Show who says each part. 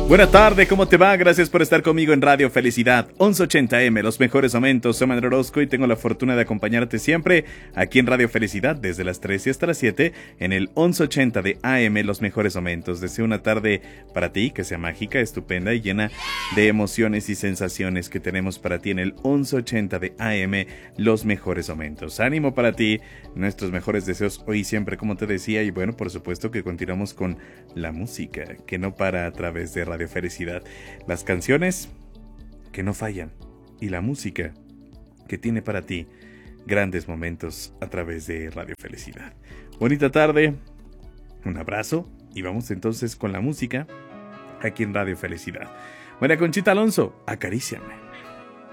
Speaker 1: Buena tarde, ¿cómo te va? Gracias por estar conmigo en Radio Felicidad 1180M, los mejores momentos. Soy Manuel Orozco y tengo la fortuna de acompañarte siempre aquí en Radio Felicidad desde las 3 y hasta las 7 en el 1180 de AM, los mejores momentos. Deseo una tarde para ti que sea mágica, estupenda y llena de emociones y sensaciones que tenemos para ti en el 1180 de AM, los mejores momentos. Ánimo para ti, nuestros mejores deseos hoy y siempre, como te decía. Y bueno, por supuesto que continuamos con la música que no para a través de Radio Felicidad, las canciones que no fallan y la música que tiene para ti grandes momentos a través de Radio Felicidad. Bonita tarde, un abrazo y vamos entonces con la música aquí en Radio Felicidad. María Conchita Alonso, Acaríciame.